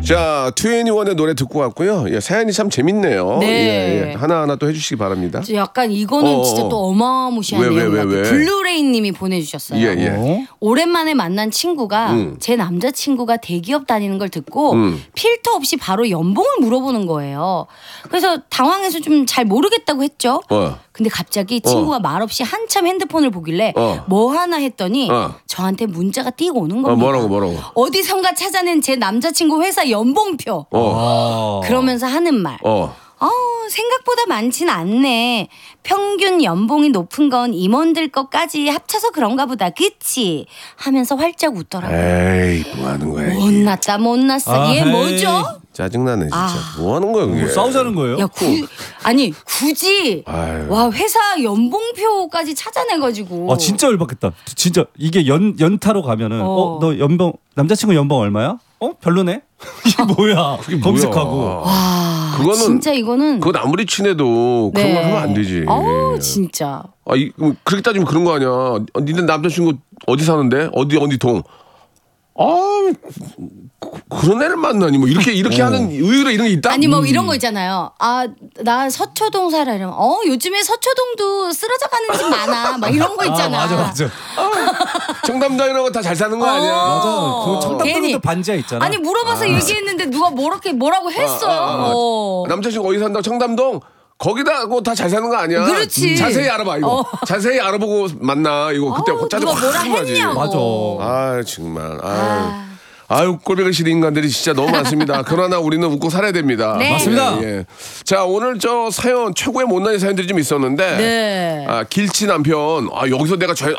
자, 2NE1의 노래 듣고 왔고요. 예, 사연이 참 재밌네요. 네. 예, 예. 하나하나 또 해주시기 바랍니다. 약간 이거는 진짜 또 어마무시한 내용 같아요. 블루레인님이 보내주셨어요. 예, 예. 오랜만에 만난 친구가 제 남자친구가 대기업 다니는 걸 듣고 필터 없이 바로 연봉을 물어보는 거예요. 그래서 당황해서 좀 잘 모르겠다고 했죠. 근데 갑자기 친구가 말없이 한참 핸드폰을 보길래 뭐 하나 했더니 저한테 문자가 띄고 오는 겁니다. 뭐라고? 어디선가 찾아낸 제 남자친구 회사 연봉표. 그러면서 하는 말. 생각보다 많진 않네. 평균 연봉이 높은 건 임원들 것까지 합쳐서 그런가 보다. 그치? 하면서 활짝 웃더라고요. 에이, 뭐 하는 거야? 못났어. 얘 뭐죠? 짜증나네 진짜. 뭐 하는 거야 그게? 싸우자는 거예요? 야, 굳이 와 회사 연봉표까지 찾아내가지고. 진짜 열받겠다. 진짜 이게 연타로 가면은 너 연봉 남자친구 연봉 얼마야? 별로네. 이게 뭐야? 검색하고. 와, 그거는 진짜 이거는. 그건 아무리 친해도 그런 걸 하면 안 되지. 진짜. 그렇게 따지면 그런 거 아니야. 니네 남자친구 어디 사는데? 어디 동? 그런 애를 만나니 뭐 이렇게 하는 의외로 이런 게 있다. 아니 뭐 이런 거 있잖아요. 나 서초동 살아 이러면 요즘에 서초동도 쓰러져가는 집 많아. 막 이런 거 있잖아. 맞아. 청담동이라고 다 잘 사는 거 아니야? 맞아. 그 청담동에도 반지하 있잖아. 아니 물어봐서 얘기했는데 누가 뭐라고 했어. 남자친구 어디 산다고 청담동? 거기다 다 잘 사는 거 아니야? 그렇지. 자세히 알아봐 이거. 자세히 알아보고 만나 이거 그때 짜증 누가 뭐라 확 나지. 했냐고. 맞아. 정말. 아유 꼴보기 싫은 인간들이 진짜 너무 많습니다. 그러나 우리는 웃고 살아야 됩니다. 네. 맞습니다. 예. 자 오늘 저 사연 최고의 못난이 사연들이 좀 있었는데 네. 길치 남편 여기서 내가